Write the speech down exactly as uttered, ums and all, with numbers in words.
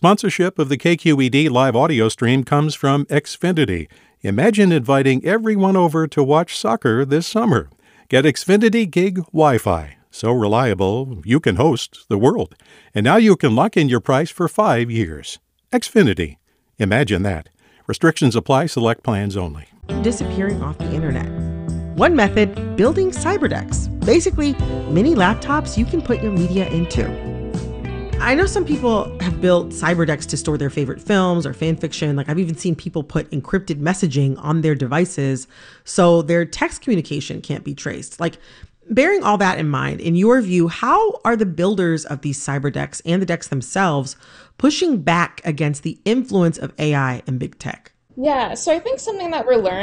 Sponsorship of the K Q E D live audio stream comes from Xfinity. Imagine inviting everyone over to watch soccer this summer. Get Xfinity Gig Wi-Fi. So reliable, you can host the world. And now you can lock in your price for five years. Xfinity. Imagine that. Restrictions apply. Select plans only. Disappearing off the internet. One method, building cyberdecks. Basically, mini laptops you can put your media into. I know some people have built cyberdecks to store their favorite films or fan fiction. Like I've even seen people put encrypted messaging on their devices so their text communication can't be traced. Like, bearing all that in mind, in your view, how are the builders of these cyberdecks and the decks themselves pushing back against the influence of A I and big tech? Yeah, so I think something that we're learning